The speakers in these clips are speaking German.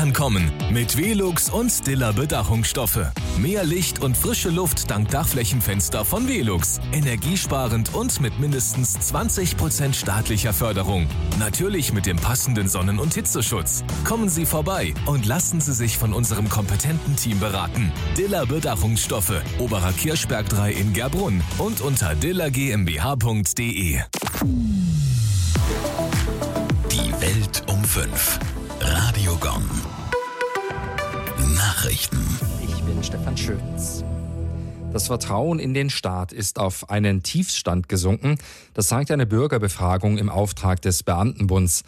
Ankommen mit Velux und Diller Bedachungsstoffe. Mehr Licht und frische Luft dank Dachflächenfenster von Velux. Energiesparend und mit mindestens 20% staatlicher Förderung. Natürlich mit dem passenden Sonnen- und Hitzeschutz. Kommen Sie vorbei und lassen Sie sich von unserem kompetenten Team beraten. Diller Bedachungsstoffe, Oberer Kirchberg 3 in Gerbrunn und unter dillergmbh.de. Die Welt um 5. Radio Gong. Nachrichten. Ich bin Stefan Schötz. Das Vertrauen in den Staat ist auf einen Tiefstand gesunken. Das zeigt eine Bürgerbefragung im Auftrag des Beamtenbunds.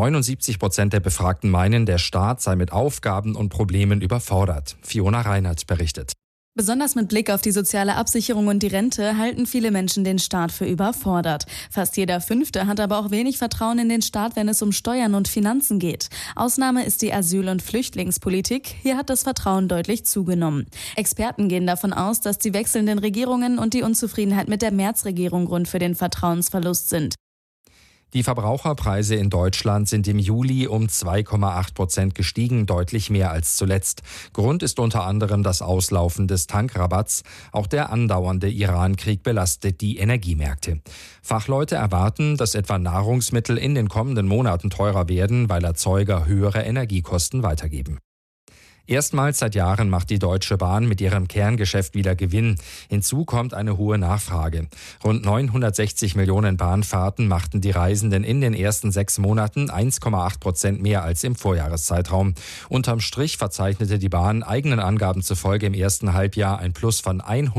79% der Befragten meinen, der Staat sei mit Aufgaben und Problemen überfordert. Fiona Reinhardt berichtet. Besonders mit Blick auf die soziale Absicherung und die Rente halten viele Menschen den Staat für überfordert. Fast jeder Fünfte hat aber auch wenig Vertrauen in den Staat, wenn es um Steuern und Finanzen geht. Ausnahme ist die Asyl- und Flüchtlingspolitik. Hier hat das Vertrauen deutlich zugenommen. Experten gehen davon aus, dass die wechselnden Regierungen und die Unzufriedenheit mit der Merz-Regierung Grund für den Vertrauensverlust sind. Die Verbraucherpreise in Deutschland sind im Juli um 2,8% gestiegen, deutlich mehr als zuletzt. Grund ist unter anderem das Auslaufen des Tankrabatts. Auch der andauernde Iran-Krieg belastet die Energiemärkte. Fachleute erwarten, dass etwa Nahrungsmittel in den kommenden Monaten teurer werden, weil Erzeuger höhere Energiekosten weitergeben. Erstmals seit Jahren macht die Deutsche Bahn mit ihrem Kerngeschäft wieder Gewinn. Hinzu kommt eine hohe Nachfrage. Rund 960 Millionen Bahnfahrten machten die Reisenden in den ersten 6 Monaten 1,8% mehr als im Vorjahreszeitraum. Unterm Strich verzeichnete die Bahn eigenen Angaben zufolge im ersten Halbjahr ein Plus von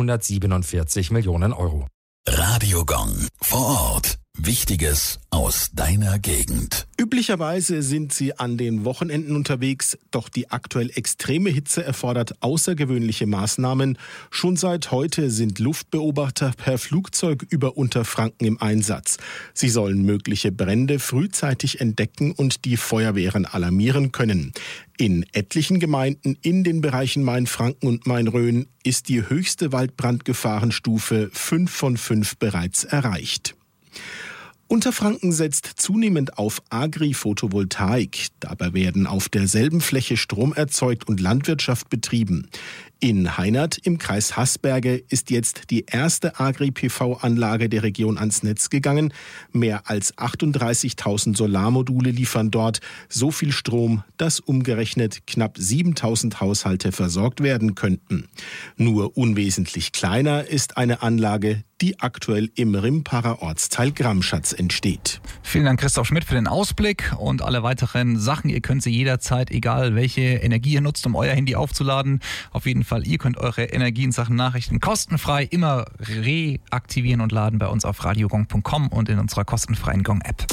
147 Millionen Euro. Radio Gong. Vor Ort. Wichtiges aus deiner Gegend. Üblicherweise sind sie an den Wochenenden unterwegs, doch die aktuell extreme Hitze erfordert außergewöhnliche Maßnahmen. Schon seit heute sind Luftbeobachter per Flugzeug über Unterfranken im Einsatz. Sie sollen mögliche Brände frühzeitig entdecken und die Feuerwehren alarmieren können. In etlichen Gemeinden in den Bereichen Mainfranken und Main-Rhön ist die höchste Waldbrandgefahrenstufe 5 von 5 bereits erreicht. Unterfranken setzt zunehmend auf Agri-Photovoltaik. Dabei werden auf derselben Fläche Strom erzeugt und Landwirtschaft betrieben. In Heinert im Kreis Haßberge ist jetzt die erste Agri-PV-Anlage der Region ans Netz gegangen. Mehr als 38.000 Solarmodule liefern dort so viel Strom, dass umgerechnet knapp 7.000 Haushalte versorgt werden könnten. Nur unwesentlich kleiner ist eine Anlage, die aktuell im Rimparer Ortsteil Gramschatz entsteht. Vielen Dank, Christoph Schmidt, für den Ausblick und alle weiteren Sachen. Ihr könnt sie jederzeit, egal welche Energie ihr nutzt, um euer Handy aufzuladen. Auf jeden Fall, ihr könnt eure Energie in Sachen Nachrichten kostenfrei immer reaktivieren und laden bei uns auf radiogong.com und in unserer kostenfreien Gong-App.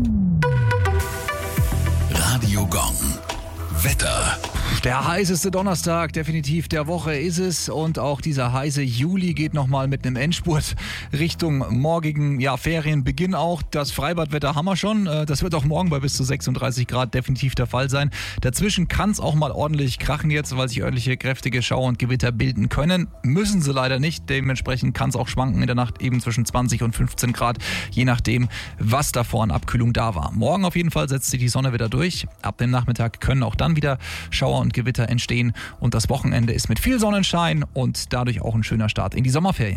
Radio Gong. Wetter. Der heißeste Donnerstag definitiv der Woche ist es und auch dieser heiße Juli geht nochmal mit einem Endspurt Richtung morgigen Ferienbeginn auch. Das Freibadwetter haben wir schon. Das wird auch morgen bei bis zu 36 Grad definitiv der Fall sein. Dazwischen kann es auch mal ordentlich krachen jetzt, weil sich örtliche kräftige Schauer und Gewitter bilden können. Müssen sie leider nicht. Dementsprechend kann es auch schwanken in der Nacht eben zwischen 20 und 15 Grad, je nachdem, was davor an Abkühlung da war. Morgen auf jeden Fall setzt sich die Sonne wieder durch. Ab dem Nachmittag können auch dann wieder Schauer und Gewitter entstehen und das Wochenende ist mit viel Sonnenschein und dadurch auch ein schöner Start in die Sommerferien.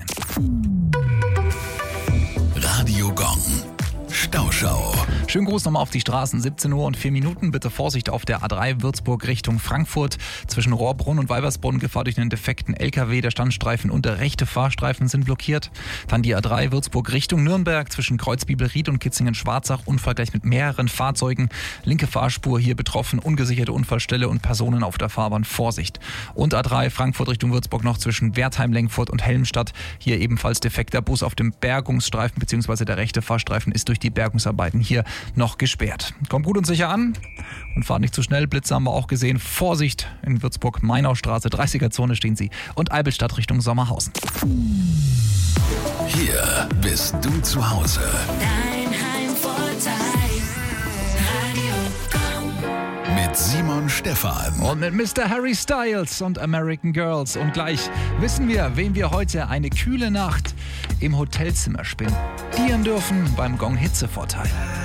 Radio Gong. Stauschau. Schönen Gruß nochmal auf die Straßen, 17 Uhr und 4 Minuten. Bitte Vorsicht auf der A3 Würzburg Richtung Frankfurt. Zwischen Rohrbrunn und Weibersbrunn Gefahr durch einen defekten LKW. Der Standstreifen und der rechte Fahrstreifen sind blockiert. Dann die A3 Würzburg Richtung Nürnberg zwischen Kreuzbibelried und Kitzingen-Schwarzach. Unfall gleich mit mehreren Fahrzeugen. Linke Fahrspur hier betroffen. Ungesicherte Unfallstelle und Personen auf der Fahrbahn. Vorsicht. Und A3 Frankfurt Richtung Würzburg noch zwischen Wertheim-Lengfurt und Helmstadt. Hier ebenfalls defekter Bus auf dem Bergungsstreifen bzw. der rechte Fahrstreifen ist durch die Bergungsarbeiten hier noch gesperrt. Kommt gut und sicher an und fahrt nicht zu schnell. Blitze haben wir auch gesehen. Vorsicht in Würzburg-Mainaustraße, 30er-Zone stehen sie und Eibelstadt Richtung Sommerhausen. Hier bist du zu Hause. Dein Heimvorteil. Radio Gong. Mit Simon Stephan. Und mit Mr. Harry Styles und American Girls. Und gleich wissen wir, wem wir heute eine kühle Nacht im Hotelzimmer spendieren dürfen beim Gong Hitzevorteil.